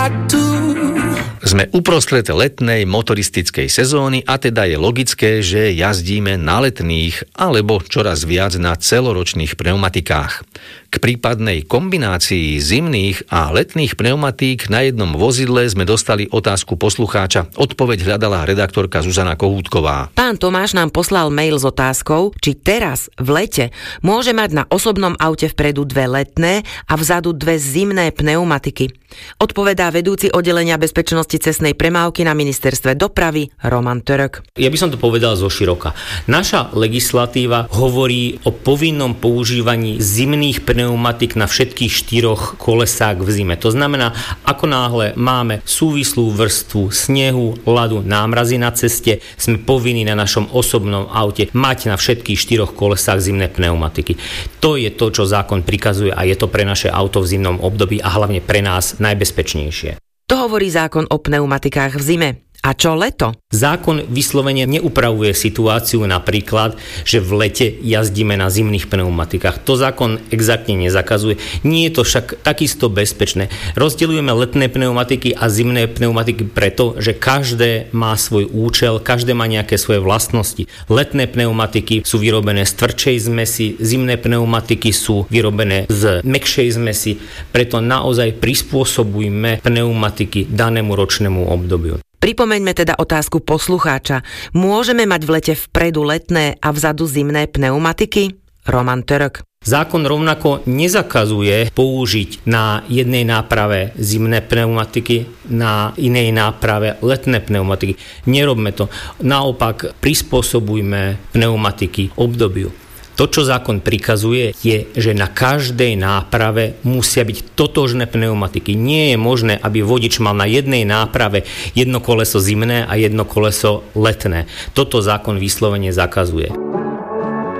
Sme uprostred letnej motoristickej sezóny a teda je logické, že jazdíme na letných alebo čoraz viac na celoročných pneumatikách. K prípadnej kombinácii zimných a letných pneumatík na jednom vozidle sme dostali otázku poslucháča. Odpoveď hľadala redaktorka Zuzana Kohútková. Pán Tomáš nám poslal mail s otázkou, či teraz v lete môže mať na osobnom aute vpredu 2 letné a vzadu 2 zimné pneumatiky. Odpovedá vedúci oddelenia bezpečnosti cestnej premávky na ministerstve dopravy Roman Török. Ja by som to povedal zoširoka. Naša legislatíva hovorí o povinnom používaní zimných pneumatik na všetkých 4 kolesách v zime. To znamená, ako náhle máme súvislú vrstvu snehu, ľadu, námrazy na ceste, sme povinní na našom osobnom aute mať na všetkých 4 kolesách zimné pneumatiky. To je to, čo zákon prikazuje a je to pre naše auto v zimnom období a hlavne pre nás najbezpečnejšie. To hovorí zákon o pneumatikách v zime. A čo leto? Zákon vyslovene neupravuje situáciu napríklad, že v lete jazdíme na zimných pneumatikách. To zákon exaktne nezakazuje. Nie je to však takisto bezpečné. Rozdeľujeme letné pneumatiky a zimné pneumatiky preto, že každé má svoj účel, každé má nejaké svoje vlastnosti. Letné pneumatiky sú vyrobené z tvrdšej zmesi, zimné pneumatiky sú vyrobené z mäkšej zmesi, preto naozaj prispôsobujme pneumatiky danému ročnému obdobiu. Pripomeňme teda otázku poslucháča. Môžeme mať v lete vpredu letné a vzadu zimné pneumatiky? Roman Török. Zákon rovnako nezakazuje použiť na jednej náprave zimné pneumatiky, na inej náprave letné pneumatiky. Nerobme to. Naopak prispôsobujme pneumatiky obdobiu. To, čo zákon prikazuje, je, že na každej náprave musia byť totožné pneumatiky. Nie je možné, aby vodič mal na jednej náprave jedno koleso zimné a jedno koleso letné. Toto zákon vyslovene zakazuje.